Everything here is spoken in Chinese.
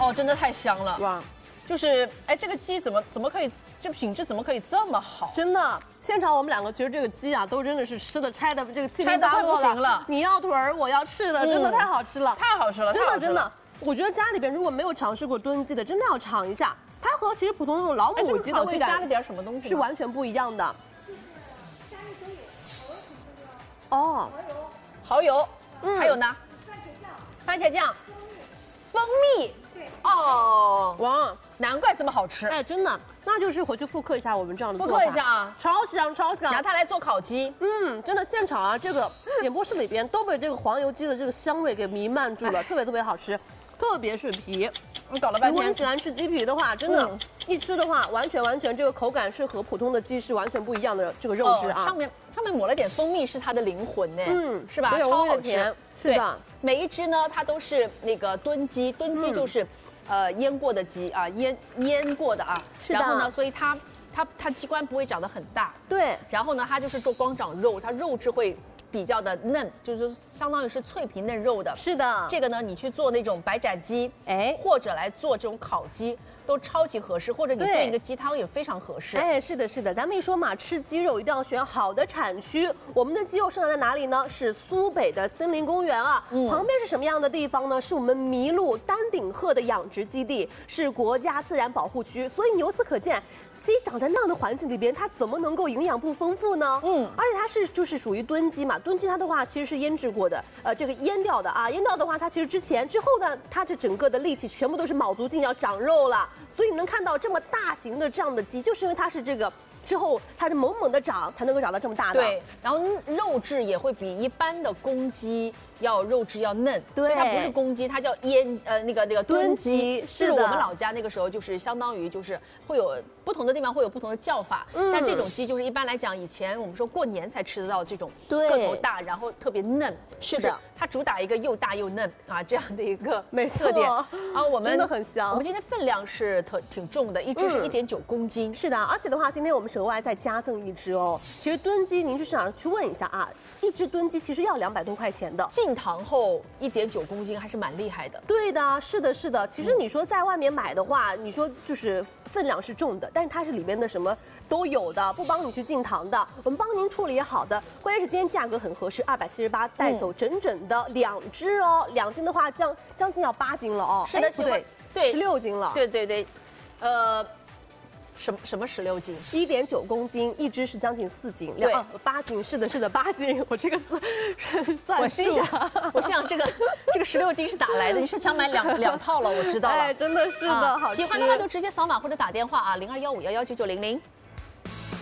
哦，真的太香了。 哇， 就是哎，这个鸡怎么可以，这品质怎么可以这么好？ 真的，现场我们两个其实这个鸡啊，都真的是吃的拆的这个七拆得快零八落不行了。 你要腿儿，我要翅的，真的太好吃了， 太好吃了， 真太好吃了的真的。我觉得家里边如果没有尝试过炖鸡的，真的要尝一下。它和其实普通那种老母鸡的味道加了点什么东西？ 是完全不一样的。哦， 蚝油，还有呢，番茄酱，蜂蜜。哦， 哇， 难怪这么好吃。 哎，真的，那就是回去复刻一下我们这样的复做法。 刻一下啊， 超香超香。 拿它来做烤鸡。 真的现场啊，这个演播室里边都被这个黄油鸡的这个香味给弥漫住了，特别特别好吃。特别是皮， 我搞了半天。 如果你喜欢吃鸡皮的话，真的，一吃的话，完全这个口感是和普通的鸡是完全不一样的这个肉质啊。 上面抹了点蜂蜜，是它的灵魂呢。是吧？ 超好吃。是的， 每一只呢，它都是那个炖鸡，炖鸡就是，腌过的鸡啊，腌过的啊。 是的。 然后呢，所以它器官不会长得很大。 对。 然后呢，它就是做光长肉，它肉质会比较的嫩，就是相当于是脆皮嫩肉的。 是的， 这个呢，你去做那种白斩鸡，哎，或者来做这种烤鸡，都超级合适，或者你炖一个鸡汤也非常合适。 哎，是的，是的，咱们一说嘛，吃鸡肉一定要选好的产区。我们的鸡肉生产在哪里呢？是苏北的森林公园啊，旁边是什么样的地方呢？是我们麋鹿丹顶鹤的养殖基地，是国家自然保护区。所以由此可见，鸡长在那样的环境里边，它怎么能够营养不丰富呢？而且它是就是属于炖鸡嘛，炖鸡它的话其实是腌制过的，这个腌掉的啊，腌掉的话它其实之后呢，它这整个的力气全部都是卯足劲要长肉了，所以你能看到这么大型的这样的鸡，就是因为它是这个。之后它是猛猛的长，才能够长到这么大的。 对，然后肉质也会比一般的公鸡要肉质要嫩。对，所以它不是公鸡，它叫那个炖鸡。是我们老家那个时候就是相当于就是会有不同的地方会有不同的叫法，但这种鸡就是一般来讲，以前我们说过年才吃得到这种个头大，然后特别嫩。 是的， 它主打一个又大又嫩啊这样的一个特点。然后我们真的很香。 我们今天分量是挺重的，一只是1.9公斤。 是的，而且的话，今天我们额外再加赠一只哦。其实炖鸡，您去市场上去问一下啊，一只炖鸡其实要200多块钱的。 进堂后1.9公斤还是蛮厉害的。 对的，是的，是的。其实你说在外面买的话，你说就是分量是重的，但是它是里面的什么都有的，不帮你去进堂的，我们帮您处理好的。关键是今天价格很合适，278带走整整的2只哦，2斤的话将近要8斤了哦。 是的， 不对，16斤了。 对对对，什么16斤 ？1.9公斤，一只是将近4斤，8斤，是的，8斤。我这个算我心想这个16斤是哪来的？你是想买两套了？我知道了。 哎，真的是的，好吃。 喜欢的话就直接扫码或者打电话啊，0215119900。